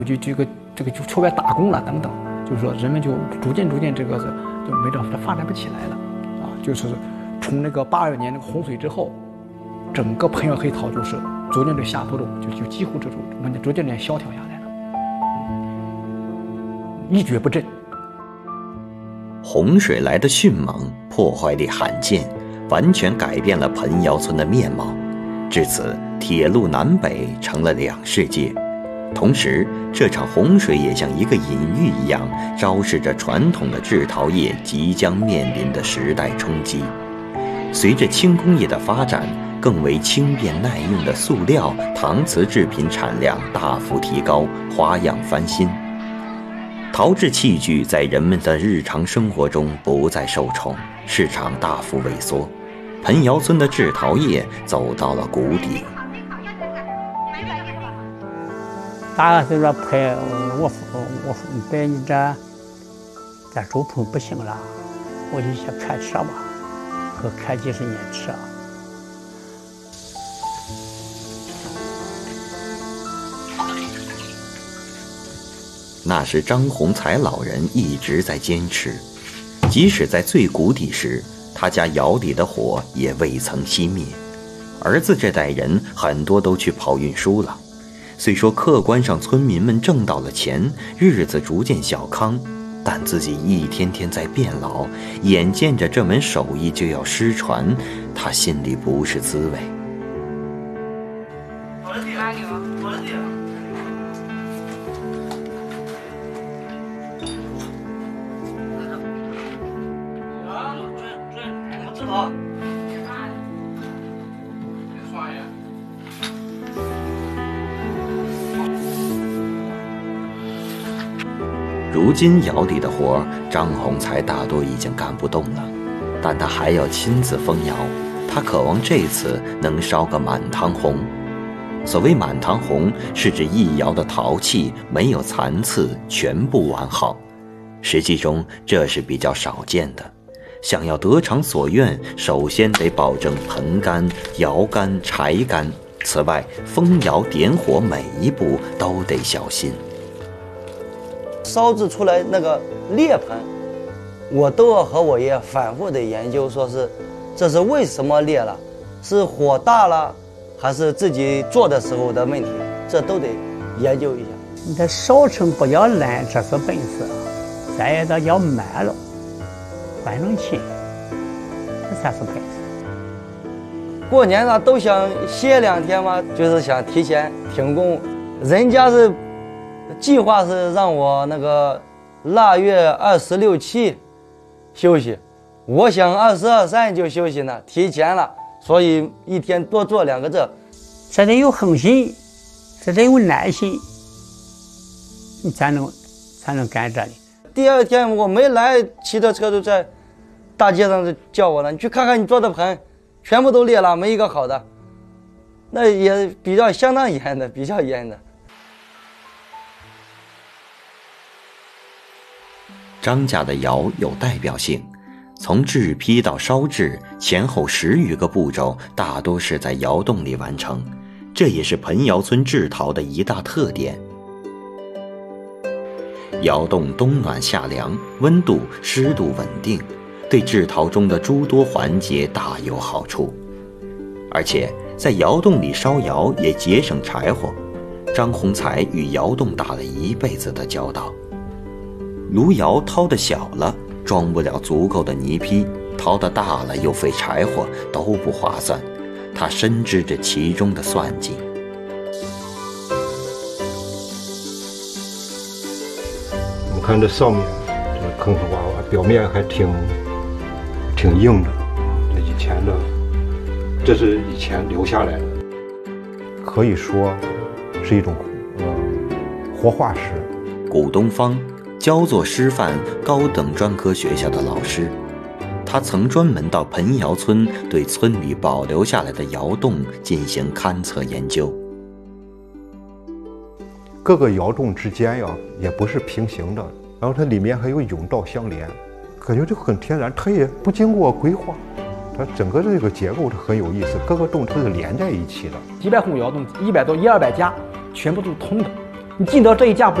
就出外打工了等等，就是说人们就逐渐这个就没这发展不起来了啊，就是从那个82年那个洪水之后，整个盆园黑桃就是逐渐的下坡路，就几乎这种逐渐萧条下来了，一蹶不振。 洪水来的迅猛，破坏力罕见，完全改变了盆窑村的面貌。至此，铁路南北成了两世界。同时，这场洪水也像一个隐喻一样，昭示着传统的制陶业即将面临的时代冲击。随着轻工业的发展，更为轻便耐用的塑料、搪瓷制品产量大幅提高，花样翻新。陶制器具在人们的日常生活中不再受宠，市场大幅萎缩，盆窑村的制陶业走到了谷底。 大概是说陪我别你这周鹏不行了，我就想开车吧，和开几十年车。 那时张洪才老人一直在坚持，即使在最谷底时，他家窑里的火也未曾熄灭。儿子这代人很多都去跑运输了。虽说客观上村民们挣到了钱，日子逐渐小康，但自己一天天在变老，眼见着这门手艺就要失传，他心里不是滋味。如今窑里的活，张洪才大多已经干不动了，但他还要亲自封窑，他渴望这次能烧个满堂红。所谓满堂红，是指一窑的陶器没有残次，全部完好。实际中这是比较少见的，想要得偿所愿，首先得保证盆干、窑干、柴干，此外封窑点火每一步都得小心。 烧制出来那个裂盆，我都要和我爷反复的研究，说是这是为什么裂了，是火大了，还是自己做的时候的问题，这都得研究一下。 你这烧成不要烂，这是本事；再一个要慢了，换成轻，这才是本事。 过年呢都想歇2天嘛，就是想提前停工，人家是计划是让我那个腊月26、7休息，我想22、23就休息呢，提前了，所以一天多做2个这。 这得有恒心，这得有耐心，你才能干这里。 第2天我没来，骑着车就在大街上就叫我了，你去看看你做的盆，全部都裂了，没一个好的。那也比较相当严的，比较严的。 张家的窑有代表性，从制坯到烧制前后10余个步骤，大多是在窑洞里完成，这也是盆窑村制陶的一大特点。窑洞冬暖夏凉，温度湿度稳定，对制陶中的诸多环节大有好处。而且在窑洞里烧窑也节省柴火，张洪才与窑洞打了一辈子的交道。炉窑掏得小了，装不了足够的泥坯，掏得大了又费柴火，都不划算。他深知这其中的算计。 我们看这上面这个坑坑洼洼，表面还挺硬的，这是以前留下来的， 可以说是一种活化石。 古东方，焦作师范高等专科学校的老师，他曾专门到盆窑村对村里保留下来的窑洞进行勘测研究。 各个窑洞之间呀也不是平行的，然后它里面还有甬道相连，感觉就很天然，它也不经过规划，它整个这个结构是很有意思，各个洞它是连在一起的。 几百户窑洞，100多100-200家，全部都是通的。 你进到这一架不